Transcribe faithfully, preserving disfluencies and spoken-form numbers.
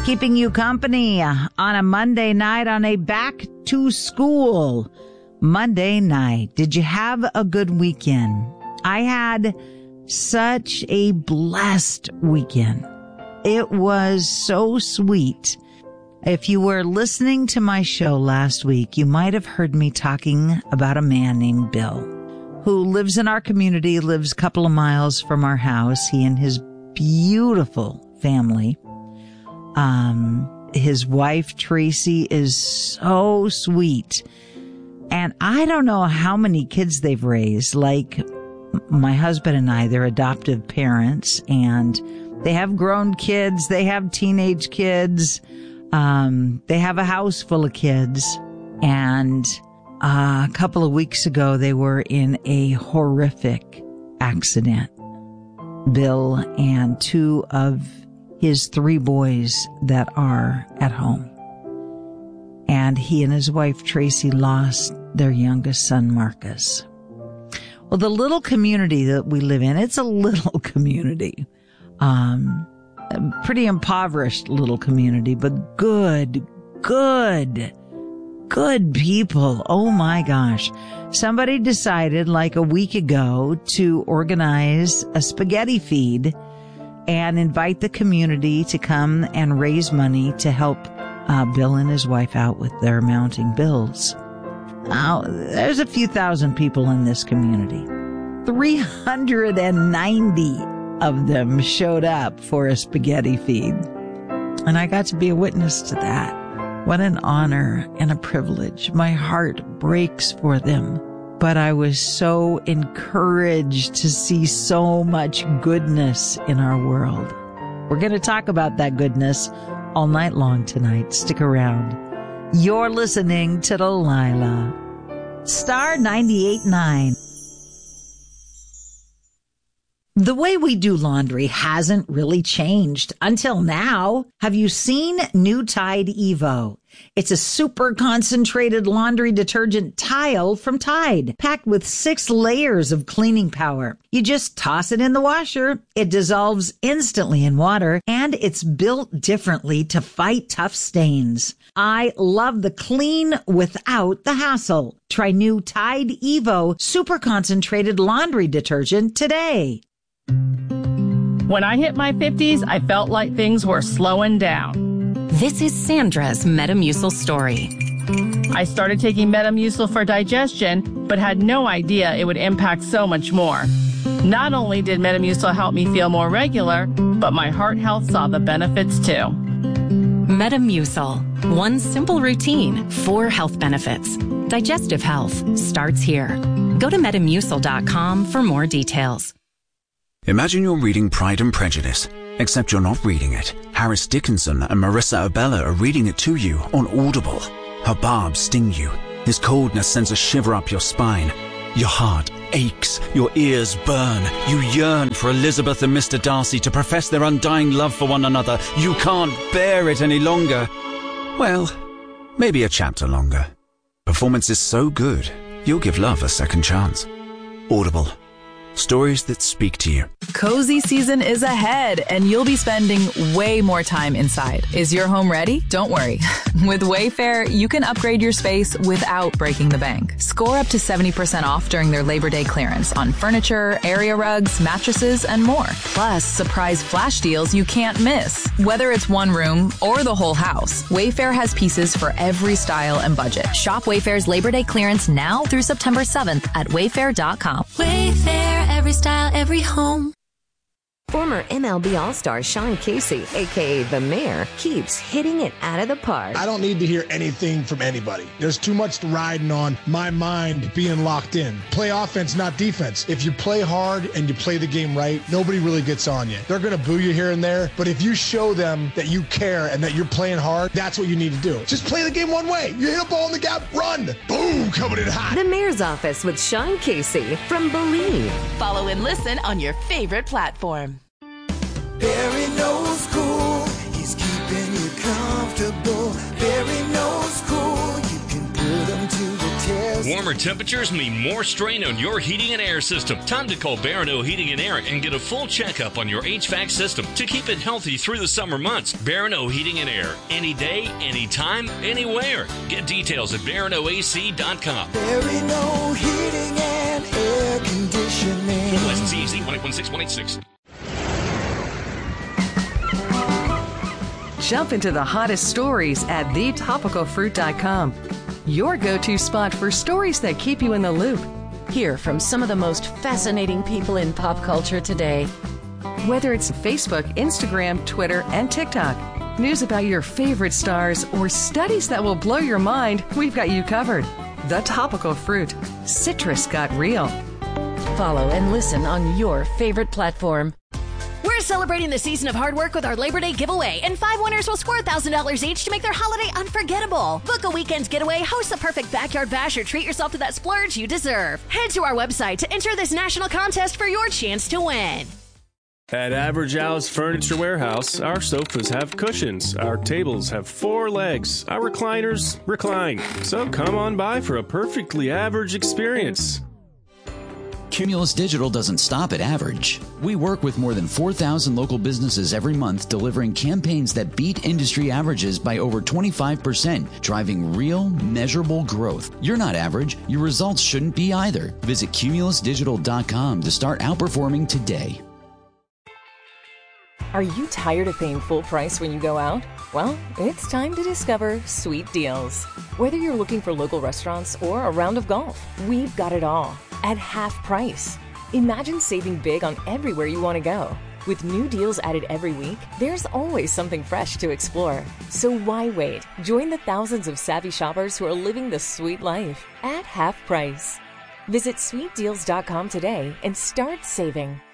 Keeping you company on a Monday night on a back to school Monday night. Did you have a good weekend? I had such a blessed weekend. It was so sweet. If you were listening to my show last week, you might have heard me talking about a man named Bill who lives in our community, lives a couple of miles from our house. He and his beautiful family. Um, his wife, Tracy, is so sweet. And I don't know how many kids they've raised. Like my husband and I, they're adoptive parents, and they have grown kids. They have teenage kids. Um, they have a house full of kids. And uh, a couple of weeks ago, they were in a horrific accident. Bill and two of his three boys that are at home. And he and his wife, Tracy, lost their youngest son, Marcus. Well, the little community that we live in, it's a little community. Um, a pretty impoverished little community, but good, good, good people. Oh my gosh. Somebody decided like a week ago to organize a spaghetti feed and invite the community to come and raise money to help uh, Bill and his wife out with their mounting bills. Now, there's a few thousand people in this community. three hundred ninety of them showed up for a spaghetti feed. And I got to be a witness to that. What an honor and a privilege. My heart breaks for them. But I was so encouraged to see so much goodness in our world. We're going to talk about that goodness all night long tonight. Stick around. You're listening to Delilah. Star ninety-eight point nine. The way we do laundry hasn't really changed until now. Have you seen new Tide Evo? It's a super concentrated laundry detergent tile from Tide, packed with six layers of cleaning power. You just toss it in the washer. It dissolves instantly in water, and it's built differently to fight tough stains. I love the clean without the hassle. Try new Tide Evo super concentrated laundry detergent today. When I hit my fifties, I felt like things were slowing down. This is Sandra's Metamucil story. I started taking Metamucil for digestion, but had no idea it would impact so much more. Not only did Metamucil help me feel more regular, but my heart health saw the benefits too. Metamucil. One simple routine, four health benefits. Digestive health starts here. Go to metamucil dot com for more details. Imagine you're reading Pride and Prejudice, except you're not reading it. Harris Dickinson and Marissa Abella are reading it to you on Audible. Her barbs sting you. His coldness sends a shiver up your spine. Your heart aches. Your ears burn. You yearn for Elizabeth and Mister Darcy to profess their undying love for one another. You can't bear it any longer. Well, maybe a chapter longer. Performance is so good, you'll give love a second chance. Audible. Stories that speak to you. Cozy season is ahead, and you'll be spending way more time inside. Is your home ready? Don't worry. With Wayfair, you can upgrade your space without breaking the bank. Score up to seventy percent off during their Labor Day clearance on furniture, area rugs, mattresses, and more. Plus, surprise flash deals you can't miss. Whether it's one room or the whole house, Wayfair has pieces for every style and budget. Shop Wayfair's Labor Day clearance now through September seventh at wayfair dot com. Wayfair, every style, every home. Former M L B All-Star Sean Casey, a k a. The Mayor, keeps hitting it out of the park. I don't need to hear anything from anybody. There's too much riding on my mind being locked in. Play offense, not defense. If you play hard and you play the game right, nobody really gets on you. They're going to boo you here and there, but if you show them that you care and that you're playing hard, that's what you need to do. Just play the game one way. You hit a ball in the gap, run. Boom, coming in hot. The Mayor's Office with Sean Casey from Believe. Follow and listen on your favorite platform. Barry knows cool, he's keeping you comfortable. Barry knows cool, you can put him to the test. Warmer temperatures mean more strain on your heating and air system. Time to call Barano Heating and Air and get a full checkup on your H V A C system to keep it healthy through the summer months. Barano Heating and Air. Any day, anytime, anywhere. Get details at barano A C dot com. Barano Heating and Air Conditioning. License E Z one eight one six one eight six. Jump into the hottest stories at the topical fruit dot com. Your go-to spot for stories that keep you in the loop. Hear from some of the most fascinating people in pop culture today. Whether it's Facebook, Instagram, Twitter, and TikTok, news about your favorite stars, or studies that will blow your mind, we've got you covered. The Topical Fruit. Citrus got real. Follow and listen on your favorite platform. We're celebrating the season of hard work with our Labor Day giveaway, and five winners will score one thousand dollars each to make their holiday unforgettable. Book a weekend's getaway, host a perfect backyard bash, or treat yourself to that splurge you deserve. Head to our website to enter this national contest for your chance to win. At Average Al's Furniture Warehouse, our sofas have cushions, our tables have four legs, our recliners recline. So come on by for a perfectly average experience. Cumulus Digital doesn't stop at average. We work with more than four thousand local businesses every month, delivering campaigns that beat industry averages by over twenty-five percent, driving real, measurable growth. You're not average. Your results shouldn't be either. Visit cumulus digital dot com to start outperforming today. Are you tired of paying full price when you go out? Well, it's time to discover Sweet Deals. Whether you're looking for local restaurants or a round of golf, we've got it all at half price. Imagine saving big on everywhere you want to go. With new deals added every week, there's always something fresh to explore. So why wait? Join the thousands of savvy shoppers who are living the sweet life at half price. Visit sweet deals dot com today and start saving.